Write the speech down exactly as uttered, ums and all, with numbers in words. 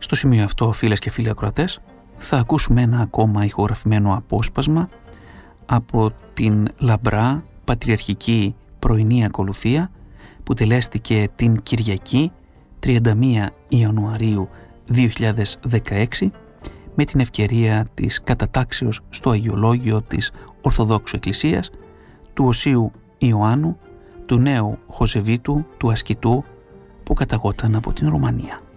Στο σημείο αυτό, φίλες και φίλοι ακροατές, θα ακούσουμε ένα ακόμα ηχογραφημένο απόσπασμα από την λαμπρά πατριαρχική πρωινή ακολουθία που τελέστηκε την Κυριακή τριάντα μία Ιανουαρίου δύο χιλιάδες δεκαέξι με την ευκαιρία της κατατάξεως στο Αγιολόγιο της Ορθοδόξου Εκκλησίας του Οσίου Ιωάννου, του νέου Χοζεβίτου του Ασκητού που καταγόταν από την Ρουμανία.